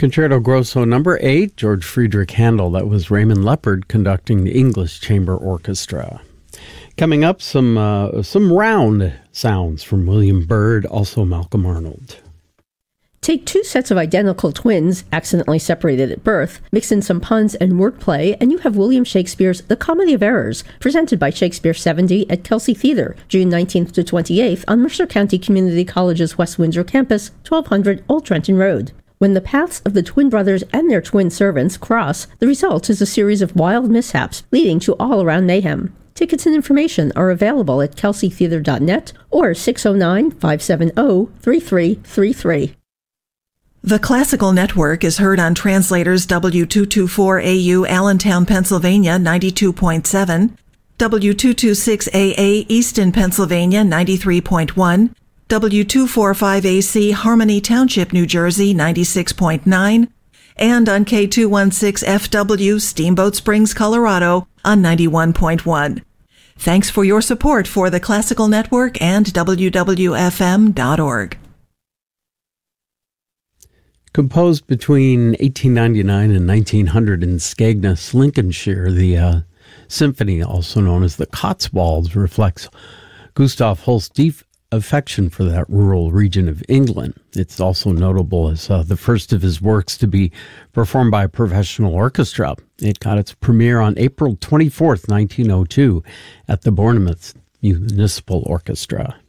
Concerto Grosso number 8, George Friedrich Handel. That was Raymond Leppard conducting the English Chamber Orchestra. Coming up, some round sounds from William Byrd, also Malcolm Arnold. Take two sets of identical twins, accidentally separated at birth, mix in some puns and wordplay, and you have William Shakespeare's The Comedy of Errors, presented by Shakespeare 70 at Kelsey Theater, June 19th to 28th on Mercer County Community College's West Windsor campus, 1200 Old Trenton Road. When the paths of the twin brothers and their twin servants cross, the result is a series of wild mishaps leading to all-around mayhem. Tickets and information are available at kelseytheater.net or 609-570-3333. The Classical Network is heard on Translators W224AU Allentown, Pennsylvania 92.7, W226AA Easton, Pennsylvania 93.1, W245AC Harmony Township, New Jersey 96.9, and on K216FW Steamboat Springs, Colorado on 91.1. Thanks for your support for the Classical Network and WWFM.org. Composed between 1899 and 1900 in Skegness, Lincolnshire, the symphony, also known as the Cotswolds, reflects Gustav Holst's deep affection for that rural region of England. It's also notable as the first of his works to be performed by a professional orchestra. It got its premiere on April 24th, 1902 at the Bournemouth Municipal Orchestra.